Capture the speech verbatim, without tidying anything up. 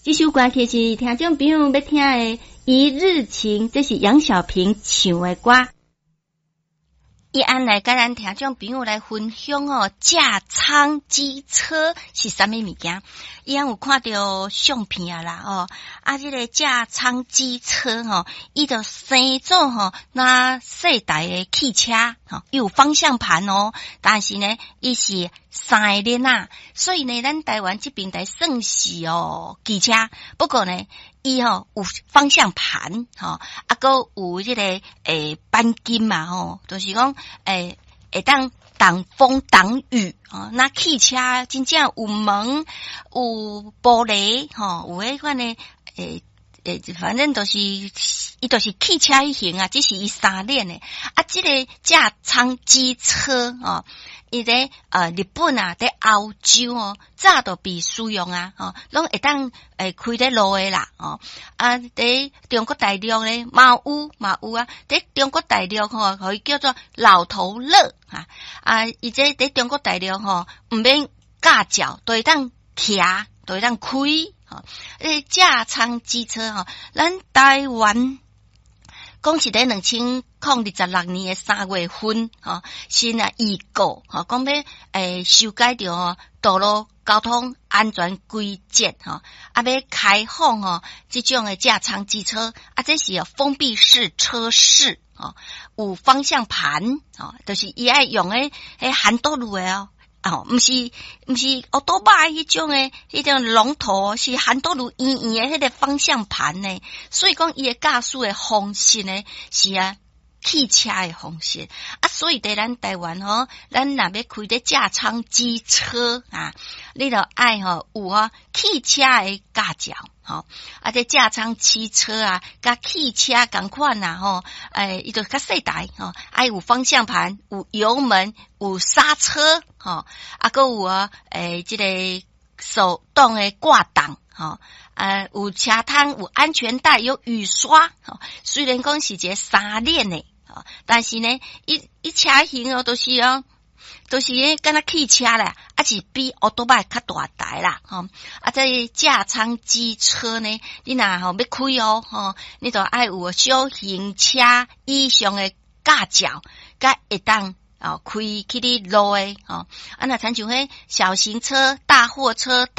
这首歌其实听众朋友要听的《一日情》，这是杨小萍唱的歌。伊安来甲咱听众朋友来分享哦，驾舱机车是啥物物件？伊安有看到相片啊啦哦，啊，这个驾舱机车吼，伊就生做吼那世代的汽车吼，伊有方向盘哦，但是呢，伊是三个轮啊，所以呢，咱台湾这边台算是哦机车，不过呢，伊吼有方向盘吼，啊，搁有这个诶钣金嘛吼，就是讲诶会当挡风挡雨啊。那汽车真正有门有玻璃吼，有迄款呢诶诶，反正都是伊都是汽车型啊，只是伊三链的啊。这个驾舱机车哦。伊在呃日本啊，在欧洲哦，早都被使用啊，哦，拢会当诶开在路诶啦，哦，啊，在中国大陆咧，嘛有嘛有啊，在中国大陆吼，可以叫做老头乐啊，啊，伊这在中国大陆吼，毋免驾照，都会当骑，都会当开，吼，诶，驾舱机车吼，咱台湾。讲是在两千零二十六年的三月份，吼，新啊预告，吼，讲要诶修改掉吼道路交通安全规则，吼，啊要开放吼这种的驾舱机车，啊这是封闭式车室，吼，有方向盘，吼，就是伊爱用诶迄韩多路诶哦。哦，毋是毋是奥多巴迄种诶，迄种龙头是韩多路圆圆诶，迄个方向盘呢。所以讲伊诶驾驶诶方式呢是啊汽车诶方式啊，所以在咱台湾吼，咱若要开啲驾舱机车啊，你著爱吼有吼汽车诶驾照。吼，啊，这驾舱汽车啊，甲汽车同款呐，吼，诶，伊就较细台，吼，啊，有方向盘，有油门，有刹车，吼，啊，搁有啊，诶，这个手动诶挂档，吼，啊，有车窗，有安全带，有雨刷，吼，虽然讲是一个三链诶，吼，但是呢，伊伊车型哦，都是哦。都是诶，敢若汽车啦，啊是比奥多巴较大台啦，吼，啊这驾舱机车呢，你若吼要开哦，吼，你就爱有小型车以上诶驾照，甲会当哦开去你路诶，吼，啊那参像迄小型车、大货车。